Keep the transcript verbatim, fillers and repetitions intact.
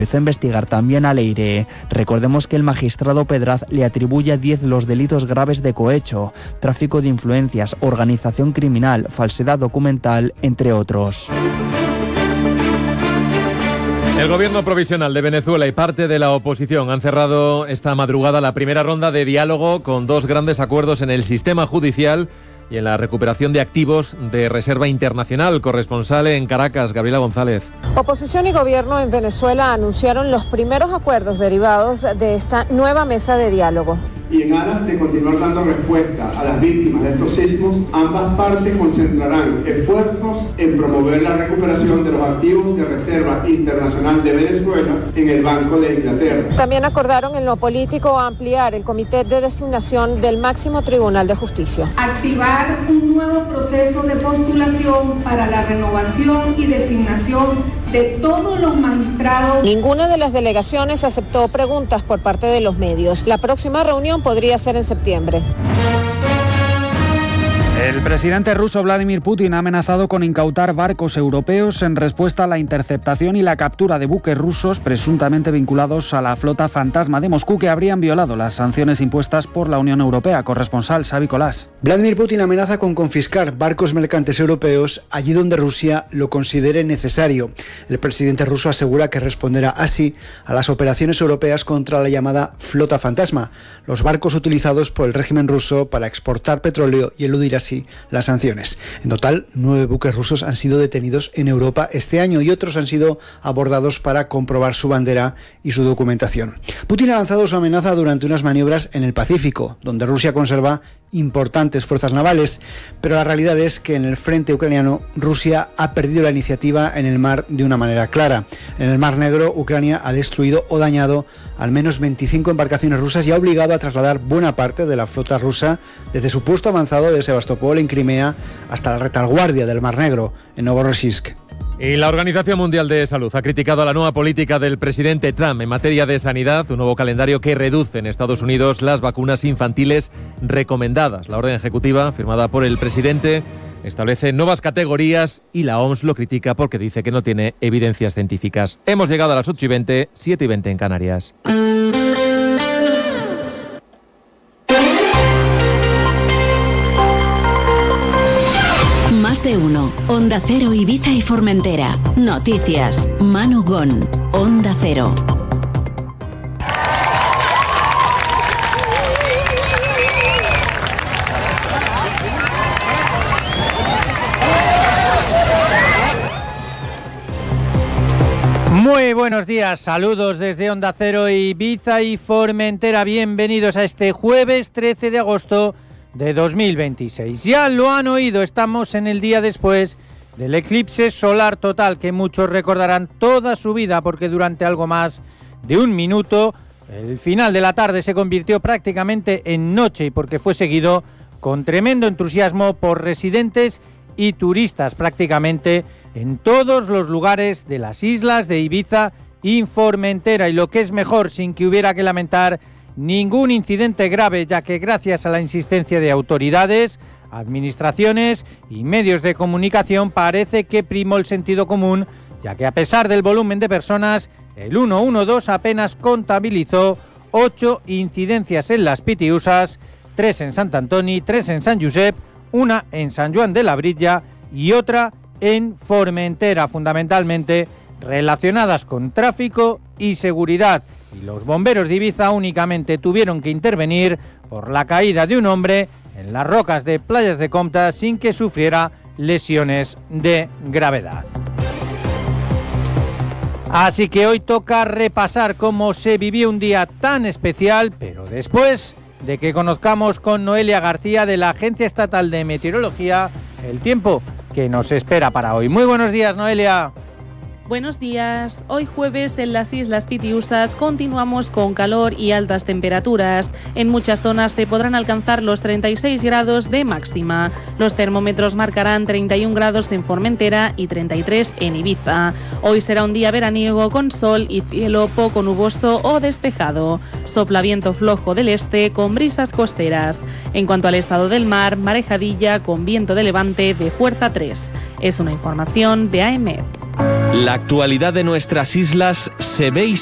Empezó a investigar también a Leire. Recordemos que el magistrado Pedraz le atribuye a diez los delitos graves de cohecho, tráfico de influencias, organización criminal, falsedad documental, entre otros. El gobierno provisional de Venezuela y parte de la oposición han cerrado esta madrugada la primera ronda de diálogo con dos grandes acuerdos en el sistema judicial y en la recuperación de activos de reserva internacional. Corresponsal en Caracas, Gabriela González. Oposición y gobierno en Venezuela anunciaron los primeros acuerdos derivados de esta nueva mesa de diálogo. Y en aras de continuar dando respuesta a las víctimas de estos sismos, ambas partes concentrarán esfuerzos en promover la recuperación de los activos de reserva internacional de Venezuela en el Banco de Inglaterra. También acordaron en lo político ampliar el comité de designación del máximo tribunal de justicia. Activar un nuevo proceso de postulación para la renovación y designación de todos los magistrados. Ninguna de las delegaciones aceptó preguntas por parte de los medios. La próxima reunión podría ser en septiembre. El presidente ruso Vladimir Putin ha amenazado con incautar barcos europeos en respuesta a la interceptación y la captura de buques rusos presuntamente vinculados a la flota fantasma de Moscú que habrían violado las sanciones impuestas por la Unión Europea. Corresponsal Xavi Colás. Vladimir Putin amenaza con confiscar barcos mercantes europeos allí donde Rusia lo considere necesario. El presidente ruso asegura que responderá así a las operaciones europeas contra la llamada flota fantasma, los barcos utilizados por el régimen ruso para exportar petróleo y eludir así las sanciones. En total, nueve buques rusos han sido detenidos en Europa este año y otros han sido abordados para comprobar su bandera y su documentación. Putin ha lanzado su amenaza durante unas maniobras en el Pacífico, donde Rusia conserva importantes fuerzas navales, pero la realidad es que en el frente ucraniano Rusia ha perdido la iniciativa en el mar de una manera clara. En el Mar Negro, Ucrania ha destruido o dañado al menos veinticinco embarcaciones rusas y ha obligado a trasladar buena parte de la flota rusa desde su puesto avanzado de Sebastopol en Crimea hasta la retaguardia del Mar Negro en Novorossiysk. Y la Organización Mundial de Salud ha criticado la nueva política del presidente Trump en materia de sanidad, un nuevo calendario que reduce en Estados Unidos las vacunas infantiles recomendadas. La orden ejecutiva, firmada por el presidente, establece nuevas categorías y la O M S lo critica porque dice que no tiene evidencias científicas. Hemos llegado a las ocho y veinte, siete y veinte en Canarias. Más de uno. Onda Cero, Ibiza y Formentera. Noticias. Manu Gon. Onda Cero. Muy buenos días, saludos desde Onda Cero, Ibiza y Formentera. Bienvenidos a este jueves trece de agosto de dos mil veintiséis. Ya lo han oído, estamos en el día después del eclipse solar total que muchos recordarán toda su vida porque durante algo más de un minuto el final de la tarde se convirtió prácticamente en noche y porque fue seguido con tremendo entusiasmo por residentes y turistas prácticamente en todos los lugares de las islas de Ibiza y Formentera, y lo que es mejor, sin que hubiera que lamentar ningún incidente grave, ya que gracias a la insistencia de autoridades, administraciones y medios de comunicación parece que primó el sentido común, ya que a pesar del volumen de personas, el ciento doce apenas contabilizó ocho incidencias en las Pitiusas, tres en Sant Antoni, tres en Sant Josep, una en San Juan de la Brilla y otra en Formentera, fundamentalmente relacionadas con tráfico y seguridad. Y los bomberos de Ibiza únicamente tuvieron que intervenir por la caída de un hombre en las rocas de Playas de Comta sin que sufriera lesiones de gravedad. Así que hoy toca repasar cómo se vivió un día tan especial, pero después de que conozcamos con Noelia García de la Agencia Estatal de Meteorología el tiempo que nos espera para hoy. Muy buenos días, Noelia. Buenos días. Hoy jueves en las Islas Pitiusas continuamos con calor y altas temperaturas. En muchas zonas se podrán alcanzar los treinta y seis grados de máxima. Los termómetros marcarán treinta y un grados en Formentera y treinta y tres en Ibiza. Hoy será un día veraniego con sol y cielo poco nuboso o despejado. Sopla viento flojo del este con brisas costeras. En cuanto al estado del mar, marejadilla con viento de levante de fuerza tres. Es una información de A E M E T. La actualidad de nuestras islas se ve y